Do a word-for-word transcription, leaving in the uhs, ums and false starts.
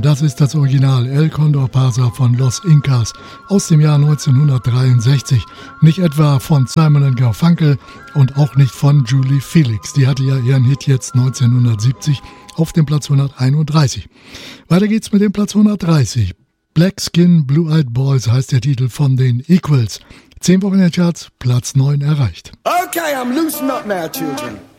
das ist das Original El Condor Pasa von Los Incas aus dem Jahr neunzehnhundertdreiundsechzig. Nicht etwa von Simon and Garfunkel und auch nicht von Julie Felix. Die hatte ja ihren Hit jetzt neunzehnhundertsiebzig auf dem Platz hunderteinunddreißig. Weiter geht's mit dem Platz hundertdreißig. Black Skin Blue Eyed Boys heißt der Titel von den Equals. Zehn Wochen in den Charts, Platz neun erreicht. Okay, I'm loosen up now, children.